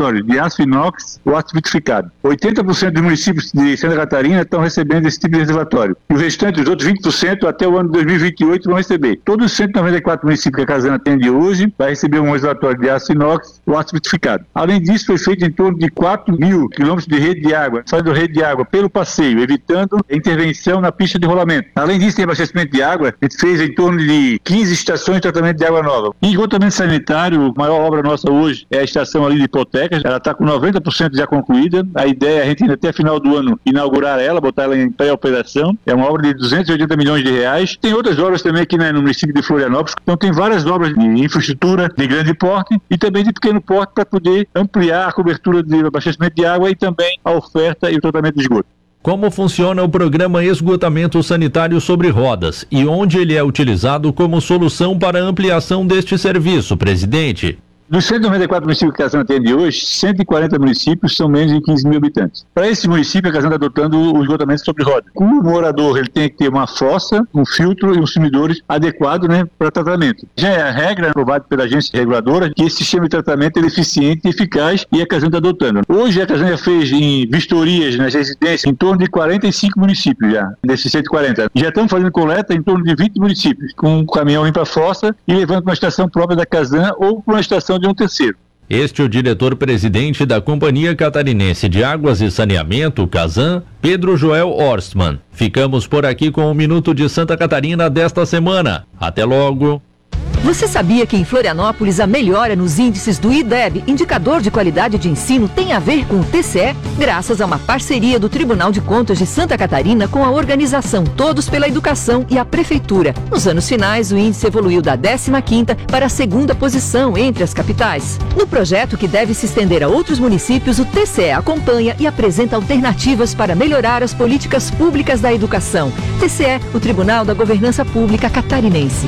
relatório de aço inox ou aço vitrificado. 80% dos municípios de Santa Catarina estão recebendo esse tipo de reservatório. E o restante, os outros 20%, até o ano de 2028 vão receber. Todos os 194 municípios que a Casan atende hoje vai receber um reservatório de aço inox ou aço vitrificado. Além disso, foi feito em torno de 4 mil quilômetros de rede de água, fazendo rede de água pelo passeio, evitando a intervenção na pista de rolamento. Além disso, tem abastecimento de água. A gente fez em torno de 15 estações de tratamento de água nova. E esgotamento sanitário, a maior obra nossa hoje é a estação ali de Hipotecas. Ela está com 90% já concluída. A ideia é a gente até final do ano inaugurar ela, botar ela em pré-operação. É uma obra de 280 milhões de reais. Tem outras obras também aqui no município de Florianópolis. Então tem várias obras de infraestrutura de grande porte e também de pequeno porte para poder ampliar a cobertura de abastecimento de água e também a oferta e o tratamento de esgoto. Como funciona o programa Esgotamento Sanitário sobre Rodas e onde ele é utilizado como solução para a ampliação deste serviço, presidente? Dos 194 municípios que a Casan atende hoje, 140 municípios são menos de 15 mil habitantes. Para esse município, a Casan está adotando o esgotamento sobre roda. O morador ele tem que ter uma fossa, um filtro e uns sumidores adequados, para tratamento. Já é a regra aprovada pela agência reguladora que esse sistema de tratamento é eficiente e eficaz e a Casan está adotando. Hoje a Casan já fez em vistorias nas residências em torno de 45 municípios já, desses 140. Já estamos fazendo coleta em torno de 20 municípios, com um caminhão indo para a fossa e levando para uma estação própria da Casan ou para uma estação de um terceiro. Este é o diretor-presidente da Companhia Catarinense de Águas e Saneamento, Casan, Pedro Joel Horstmann. Ficamos por aqui com o Minuto de Santa Catarina desta semana. Até logo! Você sabia que em Florianópolis a melhora nos índices do IDEB, Indicador de Qualidade de Ensino, tem a ver com o TCE? Graças a uma parceria do Tribunal de Contas de Santa Catarina com a organização Todos pela Educação e a Prefeitura. Nos anos finais, o índice evoluiu da 15ª para a 2ª posição entre as capitais. No projeto, que deve se estender a outros municípios, o TCE acompanha e apresenta alternativas para melhorar as políticas públicas da educação. TCE, o Tribunal da Governança Pública Catarinense.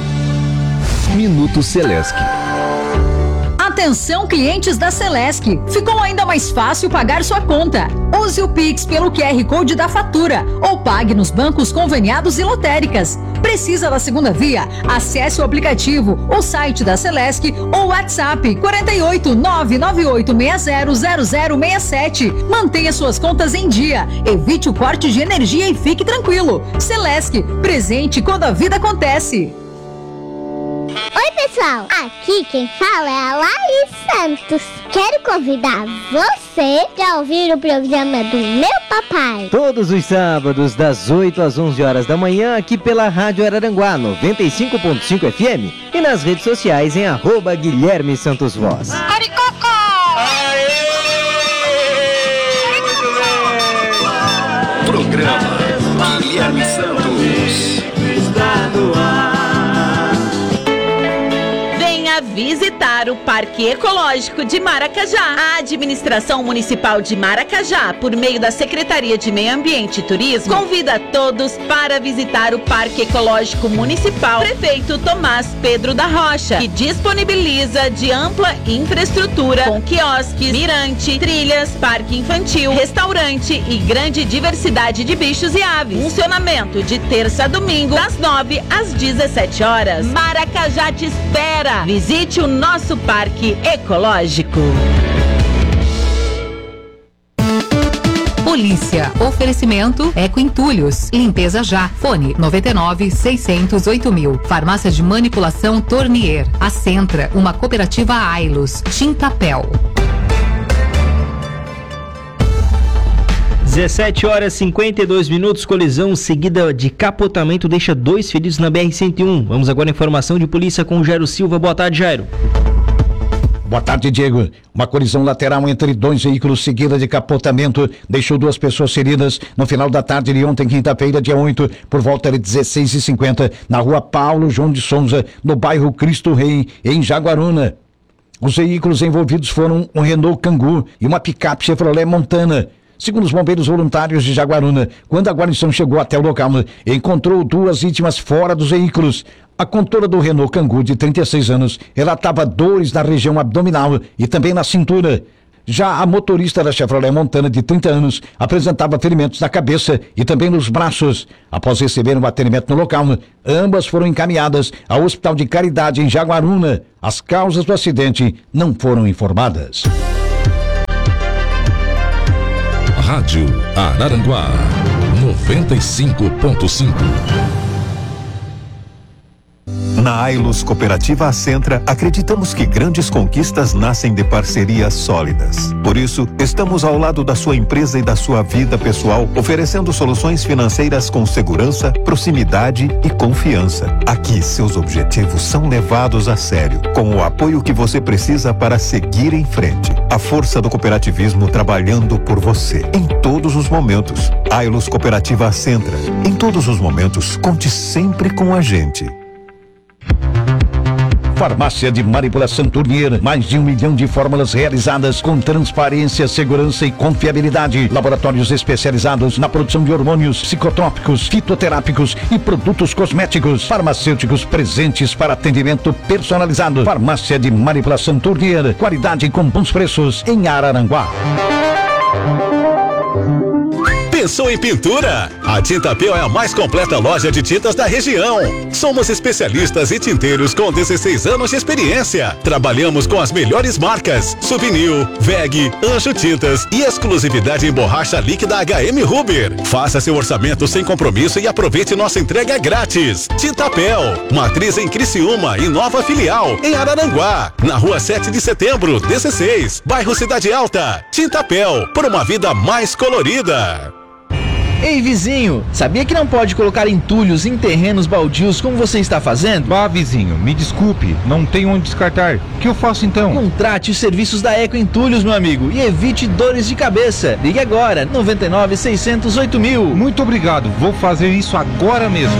Minuto Celesc. Atenção, clientes da Celesc. Ficou ainda mais fácil pagar sua conta. Use o Pix pelo QR Code da fatura ou pague nos bancos conveniados e lotéricas. Precisa da segunda via? Acesse o aplicativo, o site da Celesc ou WhatsApp 48 998600067. Mantenha suas contas em dia. Evite o corte de energia e fique tranquilo. Celesc, presente quando a vida acontece. Oi pessoal, aqui quem fala é a Laís Santos. Quero convidar você para ouvir o programa do meu papai. Todos os sábados, das 8 às 11 horas da manhã, aqui pela Rádio Araranguá 95.5 FM e nas redes sociais em @Guilherme Santos Voz. Programa Guilherme Santos está no ar. Visitar o Parque Ecológico de Maracajá. A Administração Municipal de Maracajá, por meio da Secretaria de Meio Ambiente e Turismo, convida todos para visitar o Parque Ecológico Municipal Prefeito Tomás Pedro da Rocha, que disponibiliza de ampla infraestrutura com quiosques, mirante, trilhas, parque infantil, restaurante e grande diversidade de bichos e aves. Funcionamento de terça a domingo, das 9 às 17 horas. Maracajá te espera! Visite o nosso Parque Ecológico. Polícia. Oferecimento Eco Entulhos. Limpeza já. Fone 99-600-8000. Farmácia de Manipulação Tornier. A Centra, uma cooperativa Ailos. Tintapel. 17h52. Colisão seguida de capotamento deixa 2 feridos na BR-101. Vamos agora à informação de polícia com o Jairo Silva. Boa tarde, Jairo. Boa tarde, Diego. Uma colisão lateral entre 2 veículos seguida de capotamento deixou 2 pessoas feridas no final da tarde de ontem, quinta-feira, dia 8, por volta de 16h50, na rua Paulo João de Souza, no bairro Cristo Rei, em Jaguaruna. Os veículos envolvidos foram um Renault Kangoo e uma picape Chevrolet Montana. Segundo os bombeiros voluntários de Jaguaruna, quando a guarnição chegou até o local, encontrou 2 vítimas fora dos veículos. A condutora do Renault Kangoo, de 36 anos, relatava dores na região abdominal e também na cintura. Já a motorista da Chevrolet Montana, de 30 anos, apresentava ferimentos na cabeça e também nos braços. Após receber um atendimento no local, ambas foram encaminhadas ao Hospital de Caridade, em Jaguaruna. As causas do acidente não foram informadas. Rádio Araranguá 95.5. Na Ailus Cooperativa Acentra, acreditamos que grandes conquistas nascem de parcerias sólidas. Por isso, estamos ao lado da sua empresa e da sua vida pessoal, oferecendo soluções financeiras com segurança, proximidade e confiança. Aqui, seus objetivos são levados a sério, com o apoio que você precisa para seguir em frente. A força do cooperativismo trabalhando por você, em todos os momentos. Ailus Cooperativa Acentra. Em todos os momentos, conte sempre com a gente. Farmácia de Manipulação Tournier, mais de 1 milhão de fórmulas realizadas com transparência, segurança e confiabilidade. Laboratórios especializados na produção de hormônios, psicotrópicos, fitoterápicos e produtos cosméticos. Farmacêuticos presentes para atendimento personalizado. Farmácia de Manipulação Tournier, qualidade com bons preços em Araranguá. Pensou em pintura? A Tintapel é a mais completa loja de tintas da região. Somos especialistas e tinteiros com 16 anos de experiência. Trabalhamos com as melhores marcas: Souvenir, VEG, Anjo Tintas e exclusividade em borracha líquida HM Huber. Faça seu orçamento sem compromisso e aproveite nossa entrega grátis. Tintapel, matriz em Criciúma e nova filial em Araranguá, na rua 7 de setembro, 16, bairro Cidade Alta. Tintapel, por uma vida mais colorida. Ei, vizinho, sabia que não pode colocar entulhos em terrenos baldios como você está fazendo? Ah, vizinho, me desculpe, não tenho onde descartar. O que eu faço então? Contrate os serviços da Eco Entulhos, meu amigo, e evite dores de cabeça. Ligue agora, 99 608 mil. Muito obrigado, vou fazer isso agora mesmo.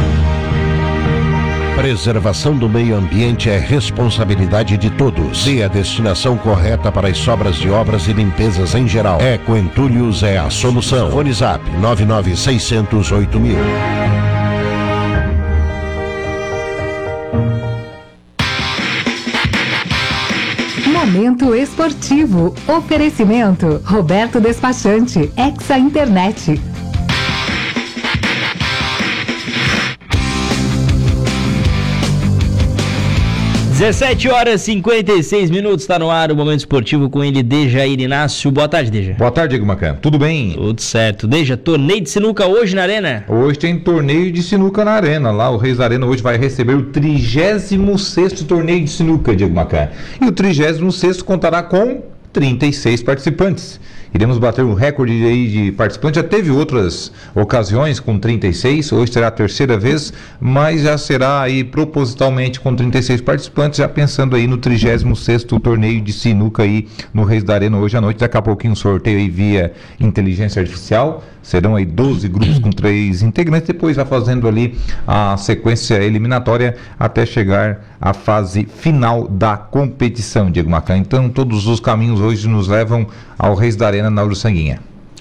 Preservação do meio ambiente é responsabilidade de todos. Dê a destinação correta para as sobras de obras e limpezas em geral. Eco Entulhos é a solução. Fone Zap 99 608 mil. Momento esportivo. Oferecimento Roberto Despachante, Exa Internet. 17 horas e 56 minutos, está no ar o Momento Esportivo com ele, Dejair Inácio. Boa tarde, Deja. Boa tarde, Diego Macan. Tudo bem? Tudo certo. Deja, torneio de sinuca hoje na Arena? Hoje tem torneio de sinuca na Arena. Lá o Reis da Arena hoje vai receber o 36º torneio de sinuca, Diego Macan. E o 36º contará com 36 participantes. Iremos bater um recorde aí de participantes. Já teve outras ocasiões com 36, hoje será a terceira vez, mas já será aí propositalmente com 36 participantes, já pensando aí no 36º torneio de sinuca aí no Reis da Arena hoje à noite. Daqui a pouquinho um sorteio aí via inteligência artificial. Serão aí 12 grupos com 3 integrantes, depois vai fazendo ali a sequência eliminatória até chegar à fase final da competição, Diego Macan. Então todos os caminhos hoje nos levam ao Reis da Arena na Uruçanguinha.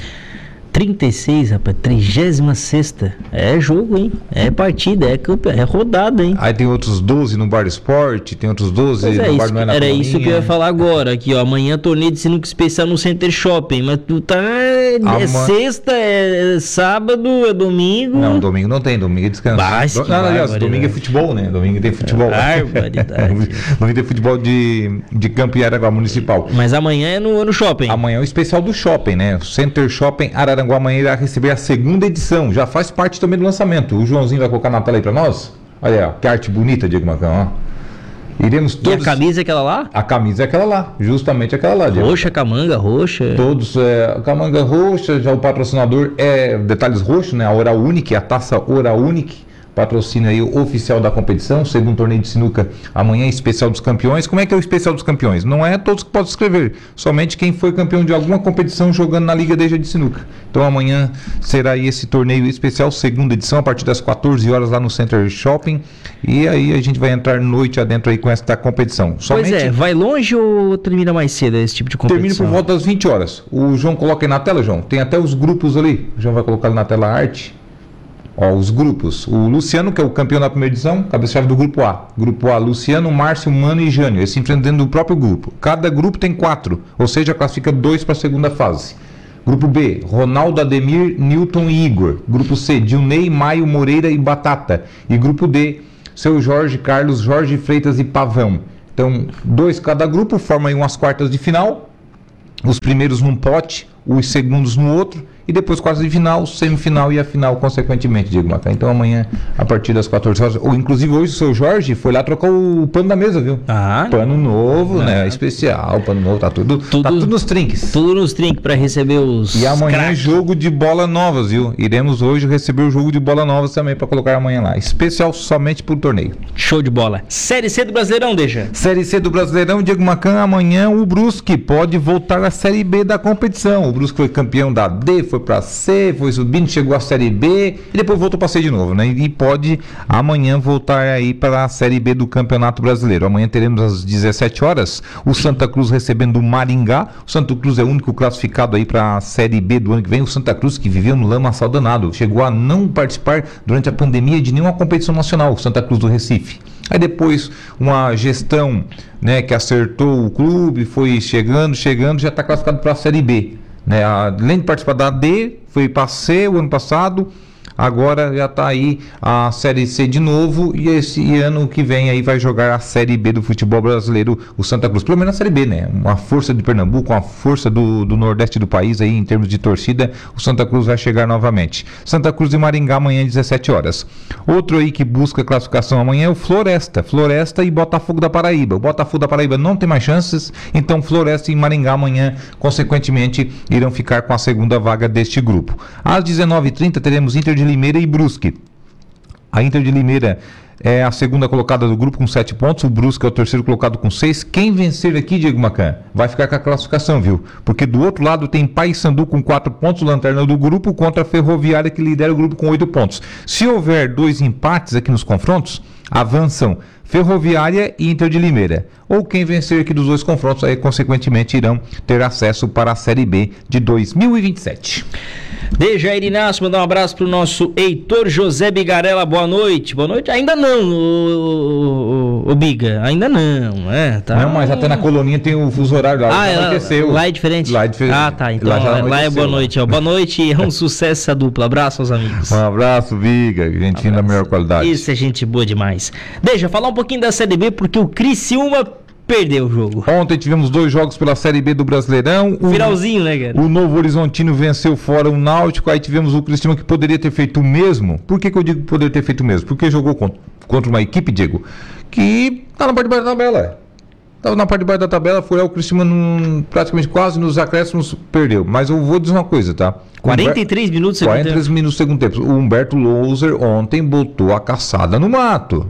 36, rapaz, 36ª. É jogo, hein? É partida, é rodada, hein? Aí tem outros 12 no Bar Esporte, tem outros 12 no Bar Noé na Era Coloninha. isso que eu ia falar agora, aqui ó, amanhã torneio de sinuca especial no Center Shopping, mas tu tá, é sexta, é sábado, é domingo. Não, domingo não tem, domingo é descanso. Aliás, domingo é futebol, né? Domingo tem futebol. Domingo tem futebol de campo em Araranguá Municipal. Mas amanhã é no shopping. Amanhã é o especial do shopping, né? O Center Shopping Araranguá amanhã irá receber a segunda edição, já faz parte também do lançamento. O Joãozinho vai colocar na tela aí pra nós. Olha aí, ó, que arte bonita, Diego Macan, ó. Iremos todos... E a camisa é aquela lá? A camisa é aquela lá, justamente aquela lá, Diego. Roxa, camanga roxa. Todos, camanga roxa, já o patrocinador é detalhes roxos, né? A Oral Unique, a taça Oral Unique, patrocina aí o oficial da competição, segundo torneio de sinuca, amanhã é especial dos campeões. Como é que é o especial dos campeões? Não é todos que podem escrever, somente quem foi campeão de alguma competição jogando na Liga Deja de Sinuca. Então amanhã será aí esse torneio especial, segunda edição, a partir das 14 horas lá no Center Shopping, e aí a gente vai entrar noite adentro aí com esta competição. Pois é, vai longe ou termina mais cedo esse tipo de competição? Termina por volta das 20 horas. O João coloca aí na tela, João, tem até os grupos ali, o João vai colocar ali na tela a arte. Ó, os grupos. O Luciano, que é o campeão da primeira edição, cabeça-chave do grupo A. Grupo A, Luciano, Márcio, Mano e Jânio. Eles se enfrentam dentro do próprio grupo. Cada grupo tem 4, ou seja, classifica 2 para a segunda fase. Grupo B, Ronaldo, Ademir, Newton e Igor. Grupo C, Dilnei, Maio, Moreira e Batata. E grupo D, Seu Jorge, Carlos, Jorge Freitas e Pavão. Então, 2 cada grupo, formam aí umas quartas de final. os primeiros num pote, os segundos no outro, e depois quartas de final, semifinal e a final, consequentemente, Diego Macan. Então amanhã, a partir das 14 horas, ou inclusive hoje o seu Jorge foi lá trocar o pano da mesa, viu? Pano novo, né? Especial, pano novo, tá tudo nos trinques. Tudo nos trinques para receber os... E amanhã crack. jogo de bola novas, viu? Iremos hoje receber o jogo de bola novas também para colocar amanhã lá. Especial somente pro torneio. Show de bola. Série C do Brasileirão, deixa. Série C do Brasileirão, Diego Macan, amanhã o Brusque pode voltar à Série B da competição. O Brusque foi campeão da D, foi pra C, foi subindo, chegou à Série B e depois voltou pra C de novo, né? E pode amanhã voltar aí para a Série B do Campeonato Brasileiro. Amanhã teremos às 17 horas o Santa Cruz recebendo o Maringá. O Santa Cruz é o único classificado aí para a Série B do ano que vem. O Santa Cruz que viveu no lamaçal danado, chegou a não participar durante a pandemia de nenhuma competição nacional, o Santa Cruz do Recife. Aí depois uma gestão, né, que acertou o clube, foi chegando, já está classificado para a Série B. Né? Além de participar da D, foi para C o ano passado, agora já está aí a Série C de novo, e esse ano que vem aí vai jogar a Série B do futebol brasileiro, o Santa Cruz, pelo menos a Série B, né? Uma força de Pernambuco, uma força do Nordeste do país aí em termos de torcida, o Santa Cruz vai chegar novamente. Santa Cruz e Maringá amanhã às 17 horas. Outro aí que busca classificação amanhã é o Floresta e Botafogo da Paraíba. O Botafogo da Paraíba não tem mais chances, então Floresta e Maringá amanhã, consequentemente, irão ficar com a segunda vaga deste grupo. Às 19h30 teremos Inter de Limeira e Brusque. A Inter de Limeira é a segunda colocada do grupo com 7 pontos, o Brusque é o terceiro colocado com 6. Quem vencer aqui, Diego Macan, vai ficar com a classificação, viu? Porque do outro lado tem Paysandu com 4 pontos, lanterna do grupo, contra a Ferroviária que lidera o grupo com 8 pontos. Se houver 2 empates aqui nos confrontos, avançam Ferroviária e Inter de Limeira. Ou quem vencer aqui dos 2 confrontos, aí consequentemente irão ter acesso para a Série B de 2027. Jair Inácio, mandar um abraço pro nosso Heitor José Bigarella, boa noite. Boa noite, ainda não, o Biga, ainda não, tá. Não, mas até na colonia tem o fuso horário lá, lá é diferente? Lá é diferente. Ah, tá, então lá é boa noite, ó. Boa noite, é um sucesso essa dupla, abraço aos amigos. Um abraço, Biga, gente fina da melhor qualidade. Isso é gente boa demais. Deixa eu falar um pouquinho da Série B, porque o Criciúma perdeu o jogo. Ontem tivemos 2 jogos pela Série B do Brasileirão. Finalzinho, né, cara? O Novo Horizontino venceu fora o Náutico. Aí tivemos o Criciúma que poderia ter feito o mesmo. Por que eu digo que poderia ter feito o mesmo? Porque jogou contra uma equipe, Diego, que tá na parte de baixo da tabela. Estava na parte de baixo da tabela, foi o Criciúma praticamente quase nos acréscimos, perdeu. Mas eu vou dizer uma coisa, tá? 43 minutos segundo tempo. 43 minutos segundo tempo. O Humberto Louser ontem botou a caçada no mato.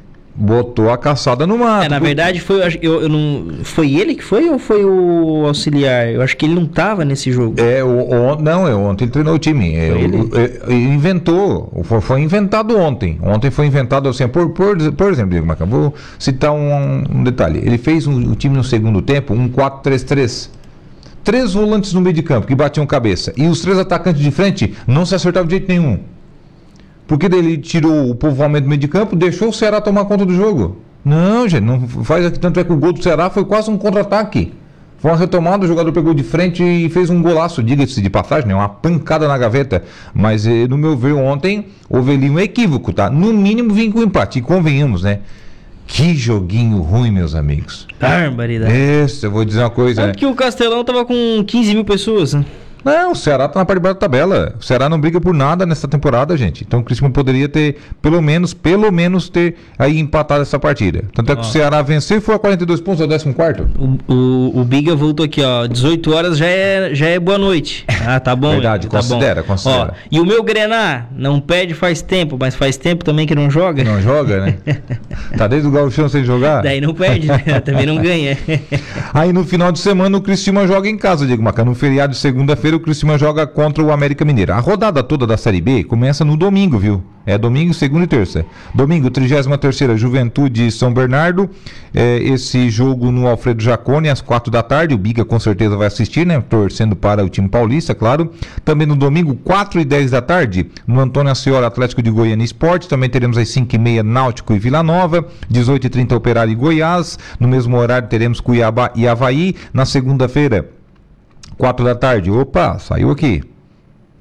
Na verdade foi ele que foi ou foi o auxiliar? Eu acho que ele não estava nesse jogo. Ontem ele treinou o time. Ele inventou, foi inventado ontem. Ontem foi inventado assim, por exemplo, Diego Macan, vou citar um detalhe. Ele fez o time no segundo tempo, um 4-3-3. 3 volantes no meio de campo que batiam cabeça. E os 3 atacantes de frente não se acertavam de jeito nenhum. Porque daí ele tirou o povoamento do meio de campo, deixou o Ceará tomar conta do jogo. Não, gente, não faz aqui. Tanto é que o gol do Ceará foi quase um contra-ataque. Foi uma retomada, o jogador pegou de frente e fez um golaço, diga-se de passagem, né? Uma pancada na gaveta. Mas, no meu ver, ontem houve ali um equívoco, tá? No mínimo, vim com o empate. E convenhamos, né? Que joguinho ruim, meus amigos. Barbaridade. Isso, eu vou dizer uma coisa, né? Que o Castelão tava com 15 mil pessoas, né? Não, o Ceará tá na parte de baixo da tabela. O Ceará não briga por nada nessa temporada, gente. Então o Criciúma poderia ter, pelo menos ter aí empatado essa partida. Tanto é que o Ceará venceu e foi a 42 pontos ao 14º. O Biga voltou aqui, ó. 18 horas já é boa noite. Ah, tá bom. Verdade, tá considera. Ó, e o meu Grená não perde faz tempo, mas faz tempo também que não joga. Não joga, né? Tá desde o Gauchão sem jogar? Daí não perde, né? Também não ganha. Aí no final de semana o Criciúma joga em casa, Diego Macan. No feriado de segunda-feira o Criciúma joga contra o América Mineiro. A rodada toda da Série B começa no domingo, viu? É domingo, segunda e terça. Domingo, 33ª Juventude e São Bernardo. Esse jogo no Alfredo Jaconi, às 4h. O Biga com certeza vai assistir, né? Torcendo para o time paulista, claro. Também no domingo, 4h10, no Antônio Ascioli, Atlético de Goiânia Esporte. Também teremos às 5h30 Náutico e Vila Nova. 18h30 Operário e Goiás. No mesmo horário teremos Cuiabá e Avaí. Na segunda-feira, 4h. Opa, saiu aqui.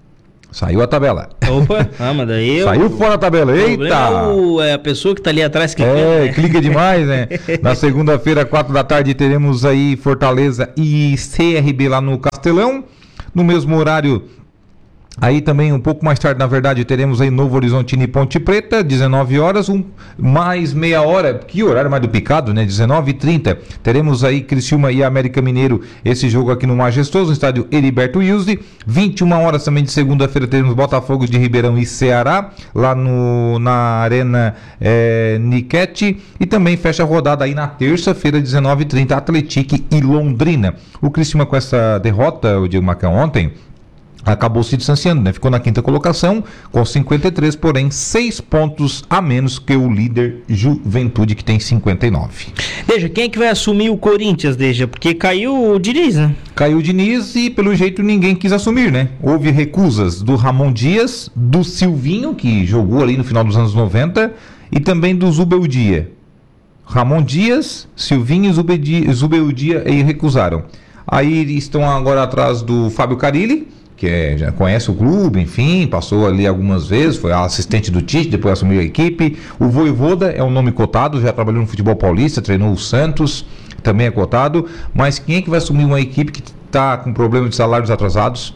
Saiu a tabela. Opa, mas daí... Saiu fora a tabela, eita! É a pessoa que tá ali atrás que clica demais, né? Na segunda-feira, 4 da tarde, teremos aí Fortaleza e CRB lá no Castelão. No mesmo horário, aí também um pouco mais tarde, na verdade, teremos aí Novo Horizontino e Ponte Preta, 19 horas, mais meia hora, que horário mais do picado, né? 19h30. Teremos aí Criciúma e América Mineiro, esse jogo aqui no Majestoso, no estádio Heriberto Wilson. 21 horas também de segunda-feira teremos Botafogo de Ribeirão e Ceará, lá na Arena Niquete. E também fecha a rodada aí na terça-feira, 19h30, Atlético e Londrina. O Criciúma com essa derrota, o Diego Macão, ontem, acabou se distanciando, né? Ficou na quinta colocação com 53, porém 6 pontos a menos que o líder Juventude, que tem 59. Deja, quem é que vai assumir o Corinthians, Deja? Porque caiu o Diniz, né? Caiu o Diniz e pelo jeito ninguém quis assumir, né? Houve recusas do Ramon Dias, do Silvinho, que jogou ali no final dos anos 90, e também do Zubeldia. Ramon Dias, Silvinho e Zubeldia recusaram. Aí estão agora atrás do Fábio Carilli, que já conhece o clube, enfim, passou ali algumas vezes, foi assistente do Tite, depois assumiu a equipe. O Vojvoda é um nome cotado, já trabalhou no futebol paulista, treinou o Santos, também é cotado. Mas quem é que vai assumir uma equipe que está com problema de salários atrasados?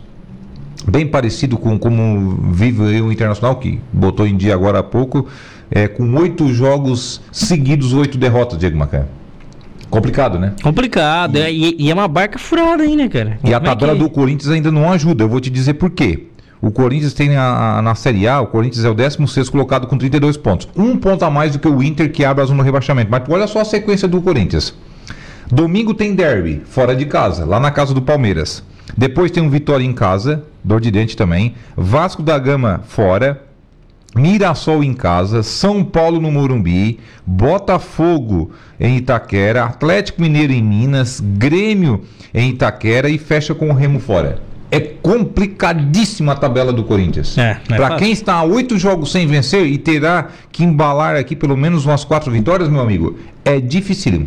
Bem parecido com como vive o Internacional, que botou em dia agora há pouco, com 8 jogos seguidos, 8 derrotas, Diego Macan. Complicado, né? Complicado, e é uma barca furada aí, né, cara? E a tabela do Corinthians ainda não ajuda, eu vou te dizer por quê. O Corinthians tem na Série A, o Corinthians é o 16º colocado com 32 pontos. 1 ponto a mais do que o Inter, que abre a zona do rebaixamento. Mas olha só a sequência do Corinthians. Domingo tem derby, fora de casa, lá na casa do Palmeiras. Depois tem um Vitória em casa, dor de dente também. Vasco da Gama fora. Mirassol em casa, São Paulo no Morumbi, Botafogo em Itaquera, Atlético Mineiro em Minas, Grêmio em Itaquera e fecha com o Remo fora. É complicadíssima a tabela do Corinthians. Para quem está a 8 jogos sem vencer e terá que embalar aqui pelo menos umas 4 vitórias, meu amigo, é dificílimo.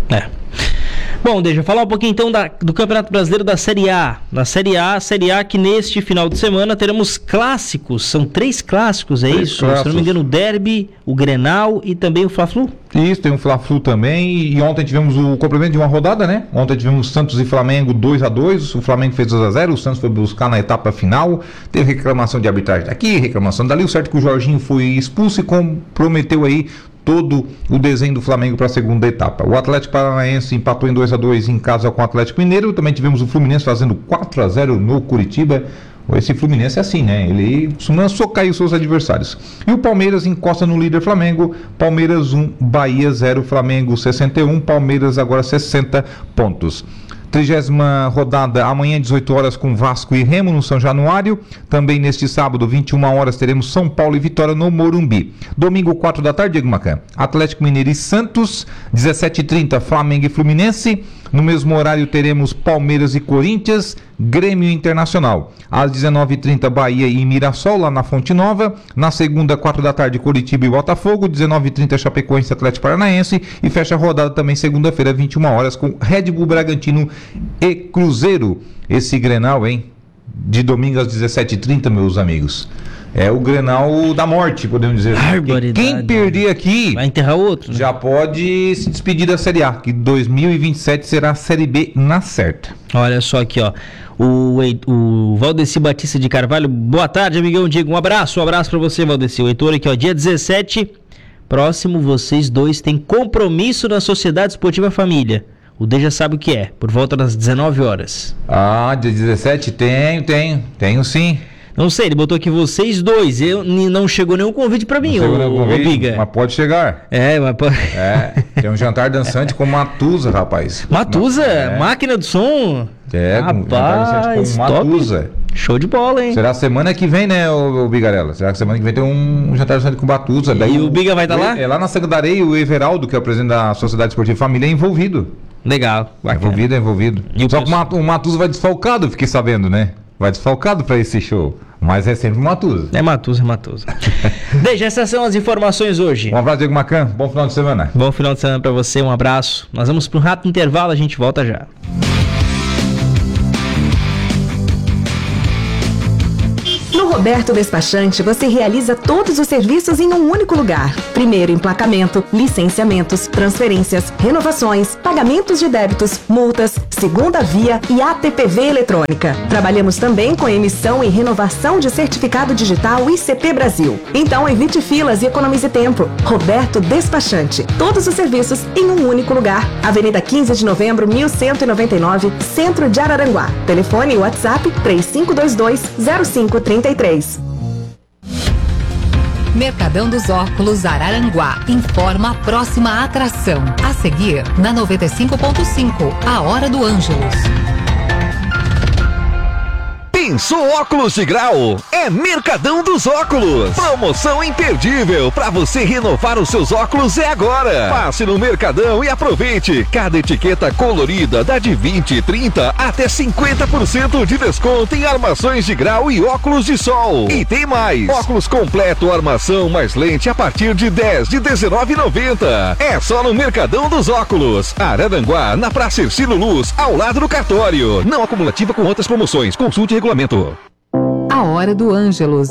Bom, deixa eu falar um pouquinho então do Campeonato Brasileiro da Série A. Na Série A que neste final de semana teremos clássicos. São 3 clássicos, é isso? Clássicos. Se não me engano, o Derby, o Grenal e também o Fla-Flu. Isso, tem o Fla-Flu também. E ontem tivemos o complemento de uma rodada, né? Ontem tivemos Santos e Flamengo 2-2. O Flamengo fez 2-0. O Santos foi buscar na etapa final. Teve reclamação de arbitragem daqui, reclamação dali. O certo é que o Jorginho foi expulso e comprometeu aí todo o desenho do Flamengo para a segunda etapa. O Atlético Paranaense empatou em 2-2 em casa com o Atlético Mineiro. Também tivemos o Fluminense fazendo 4-0 no Curitiba. Esse Fluminense é assim, né? Ele costuma socar os seus adversários. E o Palmeiras encosta no líder Flamengo. Palmeiras 1, Bahia 0, Flamengo 61, Palmeiras agora 60 pontos. 30ª rodada amanhã 18 horas com Vasco e Remo no São Januário. Também neste sábado 21 horas teremos São Paulo e Vitória no Morumbi. Domingo 4 da tarde, Diego Macan, Atlético Mineiro e Santos. 17h30 Flamengo e Fluminense. No mesmo horário teremos Palmeiras e Corinthians, Grêmio Internacional. Às 19h30 Bahia e Mirassol lá na Fonte Nova. Na segunda 4 da tarde Curitiba e Botafogo. 19h30 Chapecoense e Atlético Paranaense. E fecha a rodada também segunda-feira 21 horas com Red Bull Bragantino e Cruzeiro. Esse Grenal, hein? De domingo às 17h30, meus amigos. É o Grenal da morte, podemos dizer. Quem perder aqui vai enterrar outro, né? Já pode se despedir da Série A, que 2027 será a Série B na certa. Olha só aqui, ó. O Valdeci Batista de Carvalho. Boa tarde, amigão Diego. Um abraço pra você, Valdeci. O Heitor aqui, ó. Dia 17, próximo, vocês dois têm compromisso na Sociedade Esportiva Família. O D já sabe o que é, por volta das 19 horas. Ah, dia 17? Tenho sim. Não sei, ele botou aqui vocês dois. Não chegou nenhum convite pra mim, ô Biga. Mas pode chegar. Mas pode. Tem um jantar dançante com Matusa, rapaz. Matusa? Máquina do som? Rapaz, com Matusa. Top. Show de bola, hein? Será semana que vem, né, o Bigarella? Será que semana que vem tem um jantar dançante com Matusa? E o Biga vai estar lá? É lá na Sanga da Areia, o Everaldo, que é o presidente da Sociedade Esportiva Família, é envolvido. Legal. Envolvido. Só que o Matusa vai desfalcado, fiquei sabendo, né? Vai desfalcado pra esse show. Mas é sempre Matusa. É Matusa. Deixa, essas são as informações hoje. Um abraço, Diego Macan. Bom final de semana. Bom final de semana pra você, um abraço. Nós vamos para um rápido intervalo, a gente volta já. No Roberto Despachante, você realiza todos os serviços em um único lugar. Primeiro, emplacamento, licenciamentos, transferências, renovações, pagamentos de débitos, multas, segunda via e ATPV eletrônica. Trabalhamos também com emissão e renovação de certificado digital ICP Brasil. Então evite filas e economize tempo. Roberto Despachante. Todos os serviços em um único lugar. Avenida 15 de Novembro, 1199, Centro de Araranguá. Telefone e WhatsApp 3522-0533. Mercadão dos Óculos Araranguá informa a próxima atração. A seguir, na 95.5, a Hora do Ângelus. Pensou óculos de grau? É Mercadão dos Óculos. Promoção imperdível. Para você renovar os seus óculos é agora. Passe no Mercadão e aproveite. Cada etiqueta colorida dá de 20, 30 até 50% de desconto em armações de grau e óculos de sol. E tem mais. Óculos completo, armação mais lente a partir de 10 de R$19,90. É só no Mercadão dos Óculos. Araranguá, na Praça Ercílio Luz, ao lado do cartório. Não acumulativa com outras promoções. Consulte regulamento. A Hora do Ângelus.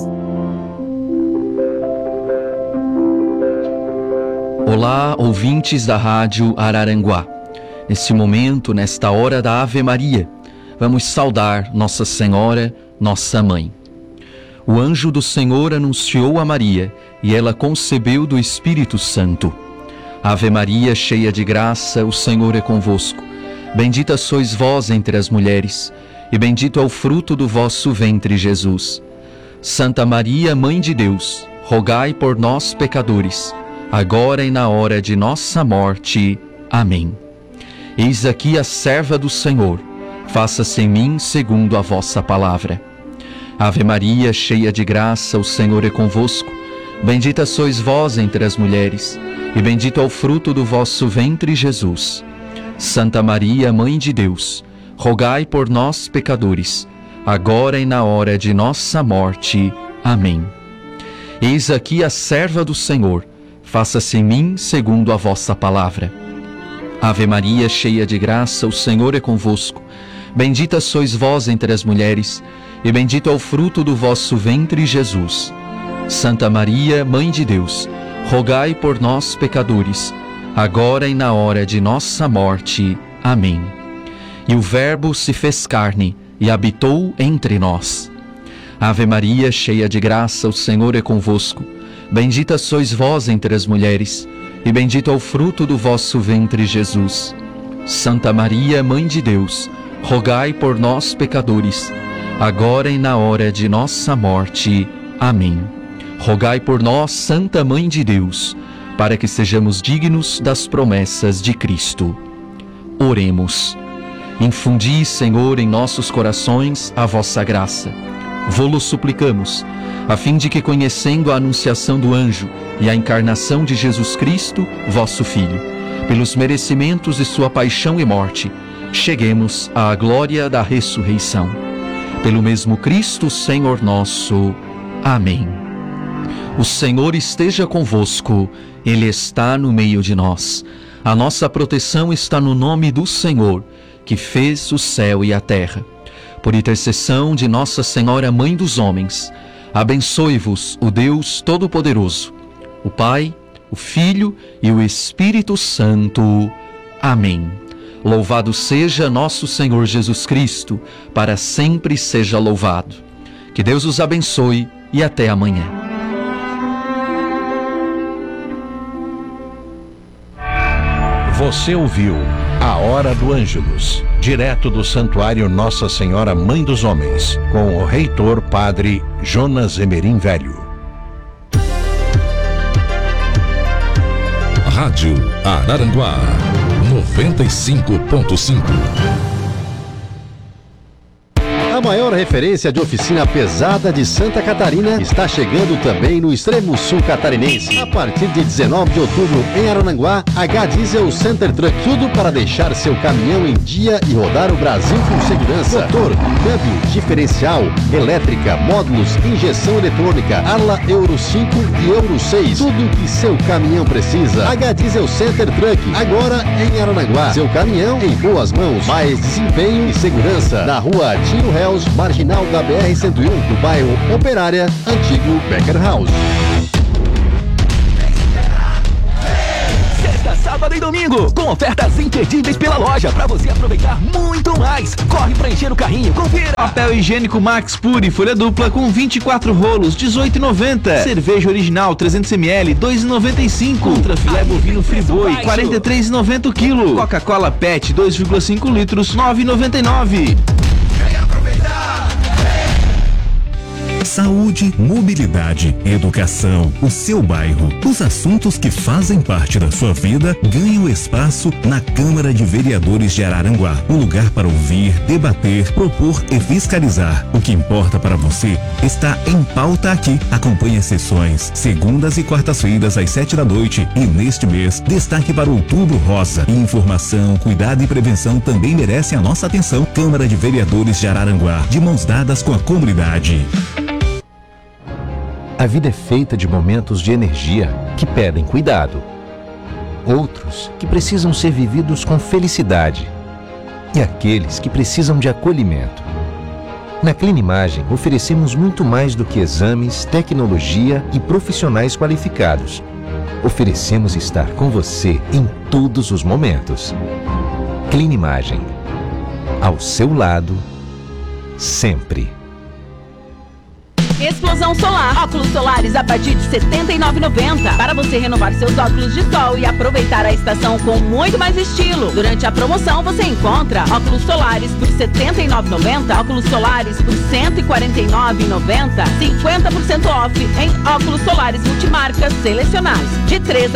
Olá, ouvintes da Rádio Araranguá. Nesse momento, nesta hora da Ave Maria, vamos saudar Nossa Senhora, nossa Mãe. O anjo do Senhor anunciou a Maria e ela concebeu do Espírito Santo. Ave Maria, cheia de graça, o Senhor é convosco. Bendita sois vós entre as mulheres, e bendito é o fruto do vosso ventre, Jesus. Santa Maria, Mãe de Deus, rogai por nós, pecadores, agora e na hora de nossa morte. Amém. Eis aqui a serva do Senhor, faça-se em mim segundo a vossa palavra. Ave Maria, cheia de graça, o Senhor é convosco. Bendita sois vós entre as mulheres, e bendito é o fruto do vosso ventre, Jesus. Santa Maria, Mãe de Deus, rogai por nós, pecadores, agora e na hora de nossa morte. Amém. Eis aqui a serva do Senhor, faça-se em mim segundo a vossa palavra. Ave Maria, cheia de graça, o Senhor é convosco. Bendita sois vós entre as mulheres, e bendito é o fruto do vosso ventre, Jesus. Santa Maria, Mãe de Deus, rogai por nós, pecadores, agora e na hora de nossa morte. Amém. E o Verbo se fez carne e habitou entre nós. Ave Maria, cheia de graça, o Senhor é convosco. Bendita sois vós entre as mulheres, e bendito é o fruto do vosso ventre, Jesus. Santa Maria, Mãe de Deus, rogai por nós, pecadores, agora e na hora de nossa morte. Amém. Rogai por nós, Santa Mãe de Deus, para que sejamos dignos das promessas de Cristo. Oremos. Infundi, Senhor, em nossos corações a vossa graça. Vô-lo suplicamos, a fim de que, conhecendo a anunciação do anjo e a encarnação de Jesus Cristo, vosso Filho, pelos merecimentos de sua paixão e morte, cheguemos à glória da ressurreição. Pelo mesmo Cristo, Senhor nosso. Amém. O Senhor esteja convosco, Ele está no meio de nós. A nossa proteção está no nome do Senhor, que fez o céu e a terra. Por intercessão de Nossa Senhora, Mãe dos homens, abençoe-vos o Deus Todo-Poderoso, o Pai, o Filho e o Espírito Santo. Amém. Louvado seja nosso Senhor Jesus Cristo, para sempre seja louvado. Que Deus os abençoe e até amanhã. Você ouviu A Hora do Ângelus, direto do Santuário Nossa Senhora Mãe dos Homens, com o reitor Padre Jonas Emerim Velho. Rádio Araranguá 95.5. A maior referência de oficina pesada de Santa Catarina está chegando também no extremo sul catarinense. A partir de 19 de outubro, em Araranguá, H-Diesel Center Truck. Tudo para deixar seu caminhão em dia e rodar o Brasil com segurança. Motor, câmbio, diferencial, elétrica, módulos, injeção eletrônica, Arla Euro 5 e Euro 6. Tudo que seu caminhão precisa. H-Diesel Center Truck, agora em Araranguá. Seu caminhão em boas mãos. Mais desempenho e segurança. Na rua Tio Real Ilhéus, marginal da BR-101, no bairro Operária, antigo Becker House. Sábado e domingo, com ofertas imperdíveis pela loja, pra você aproveitar muito mais. Corre pra encher o carrinho, confira! Papel higiênico Max Pure, folha dupla com 24 rolos, R$18,90. Cerveja original 300ml, R$2,95. Contra filé bovino Friboi, R$43,90 o quilo. Coca-Cola PET, 2,5 litros, R$9,99. Saúde, mobilidade, educação, o seu bairro. Os assuntos que fazem parte da sua vida ganham espaço na Câmara de Vereadores de Araranguá. Um lugar para ouvir, debater, propor e fiscalizar. O que importa para você está em pauta aqui. Acompanhe as sessões, segundas e quartas-feiras às 7 da noite. E neste mês, destaque para Outubro Rosa. Informação, cuidado e prevenção também merecem a nossa atenção. Câmara de Vereadores de Araranguá, de mãos dadas com a comunidade. A vida é feita de momentos de energia que pedem cuidado. Outros que precisam ser vividos com felicidade. E aqueles que precisam de acolhimento. Na Clinimagem, oferecemos muito mais do que exames, tecnologia e profissionais qualificados. Oferecemos estar com você em todos os momentos. Clinimagem. Ao seu lado, sempre. Explosão Solar. Óculos solares a partir de R$ 79,90. Para você renovar seus óculos de sol e aproveitar a estação com muito mais estilo. Durante a promoção você encontra óculos solares por R$ 79,90, óculos solares por R$ 149,90, 50% off em óculos solares multimarcas selecionados. De 3 a